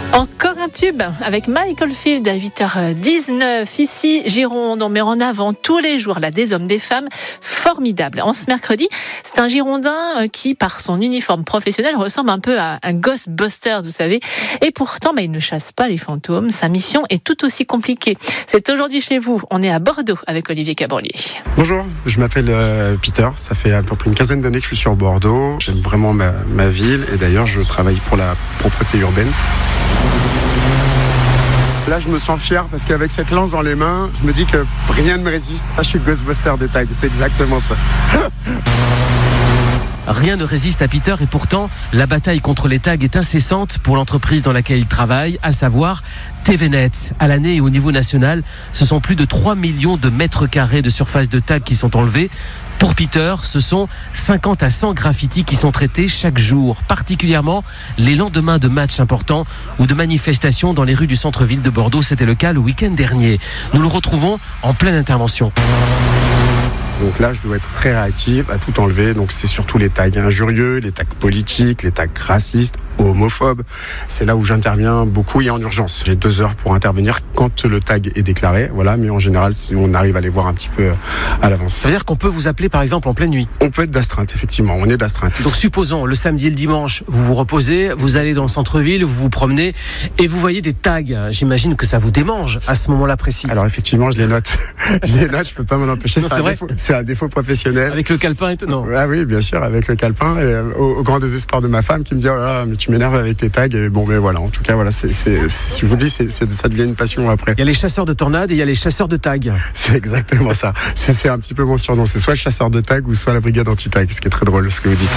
Encore un tube avec Michael Field à 8h19. Ici, Gironde, on met en avant tous les jours là, des hommes, des femmes formidables. En ce mercredi, c'est un Girondin qui, par son uniforme professionnel, ressemble un peu à un Ghostbusters, vous savez. Et pourtant, il ne chasse pas les fantômes. Sa mission est tout aussi compliquée. C'est aujourd'hui chez vous. On est à Bordeaux avec Olivier Cabrolier. Bonjour, je m'appelle Peter. Ça fait à peu près une quinzaine d'années que je suis sur Bordeaux. J'aime vraiment ma ville et d'ailleurs, je travaille pour la propreté urbaine. Là, je me sens fier parce qu'avec cette lance dans les mains, je me dis que rien ne me résiste. Je suis Ghostbuster des tags, c'est exactement ça. Rien ne résiste à Peter et pourtant, la bataille contre les tags est incessante pour l'entreprise dans laquelle il travaille, à savoir TVNet. À l'année et au niveau national, ce sont plus de 3 millions de mètres carrés de surface de tags qui sont enlevés. Pour Peter, ce sont 50 à 100 graffitis qui sont traités chaque jour, particulièrement les lendemains de matchs importants ou de manifestations dans les rues du centre-ville de Bordeaux. C'était le cas le week-end dernier. Nous le retrouvons en pleine intervention. Donc là, je dois être très réactif à tout enlever. Donc c'est surtout les tags injurieux, les tags politiques, les tags racistes, homophobes. C'est là où j'interviens beaucoup et en urgence. J'ai 2 heures pour intervenir quand le tag est déclaré. Voilà, mais en général, si on arrive à les voir un petit peu à l'avance. Ça veut dire qu'on peut vous appeler par exemple en pleine nuit? On peut être d'astreinte, effectivement. On est d'astreinte. Donc supposons, le samedi et le dimanche, vous vous reposez, vous allez dans le centre-ville, vous vous promenez et vous voyez des tags. J'imagine que ça vous démange à ce moment-là précis. Alors effectivement, je les note. Je peux pas m'en empêcher. Non, c'est un défaut professionnel. Avec le calepin et tout, non? Ah oui, bien sûr, avec le calepin et au grand désespoir de ma femme qui me dit oh là, mais tu m'énerves avec tes tags. Et bon, mais voilà, en tout cas, voilà, je vous dis, ça devient une passion après. Il y a les chasseurs de tornades et il y a les chasseurs de tags. C'est exactement ça. C'est un petit peu mon surnom. C'est soit le chasseur de tags ou soit la brigade anti-tag, ce qui est très drôle, ce que vous dites.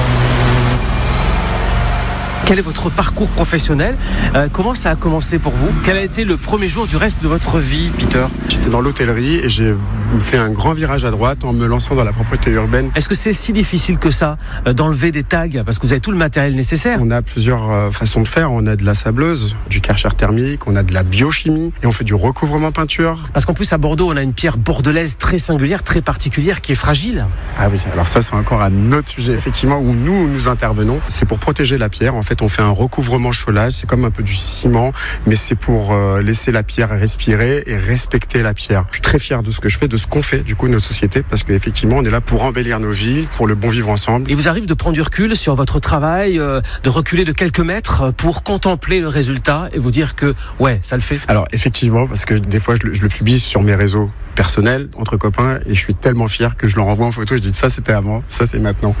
Quel est votre parcours professionnel? Comment ça a commencé pour vous? Quel a été le premier jour du reste de votre vie, Peter? J'étais dans l'hôtellerie et j'ai fait un grand virage à droite en me lançant dans la propreté urbaine. Est-ce que c'est si difficile que ça d'enlever des tags? Parce que vous avez tout le matériel nécessaire. On a plusieurs façons de faire. On a de la sableuse, du karcher thermique, on a de la biochimie et on fait du recouvrement peinture. Parce qu'en plus à Bordeaux, on a une pierre bordelaise très singulière, très particulière, qui est fragile. Ah oui, alors ça c'est encore un autre sujet effectivement où nous intervenons. C'est pour protéger la pierre. En fait, on fait un recouvrement cholage, c'est comme un peu du ciment, mais c'est pour laisser la pierre respirer et respecter la pierre. Je suis très fier de ce que je fais, de ce qu'on fait du coup notre société, parce qu'effectivement on est là pour embellir nos villes, pour le bon vivre ensemble. Il vous arrive de prendre du recul sur votre travail, de reculer de quelques mètres pour contempler le résultat et vous dire que ouais, ça le fait? Alors effectivement, parce que des fois je le publie sur mes réseaux personnels, entre copains, et je suis tellement fier que je leur envoie en photo, je dis ça c'était avant, ça c'est maintenant.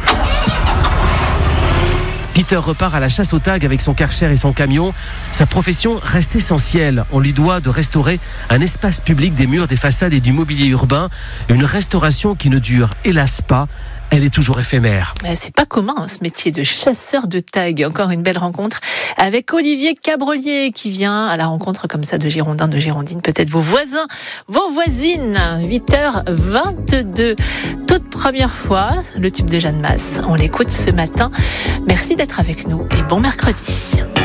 Peter repart à la chasse aux tags avec son karcher et son camion. Sa profession reste essentielle. On lui doit de restaurer un espace public, des murs, des façades et du mobilier urbain. Une restauration qui ne dure hélas pas. Elle est toujours éphémère. C'est pas commun ce métier de chasseur de tags. Encore une belle rencontre avec Olivier Cabrolier qui vient à la rencontre comme ça de Girondins, de Girondines, peut-être vos voisins, vos voisines. 8h22. Toute première fois, le tube de Jeanne Masse. On l'écoute ce matin. Merci d'être avec nous et bon mercredi.